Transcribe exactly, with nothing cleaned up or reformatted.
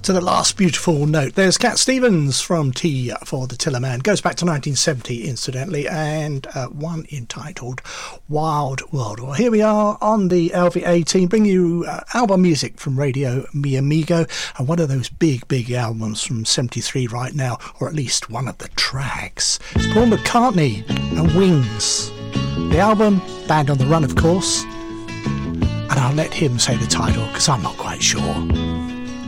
To the last beautiful note. There's Cat Stevens from T for the Tillerman. Goes back to nineteen seventy, incidentally, and uh, one entitled Wild World. Well, here we are on the L V A team, bringing you uh, album music from Radio Mi Amigo, and one of those big, big albums from seventy-three right now, or at least one of the tracks. It's Paul McCartney and Wings. The album, Band on the Run, of course, and I'll let him say the title, because I'm not quite sure.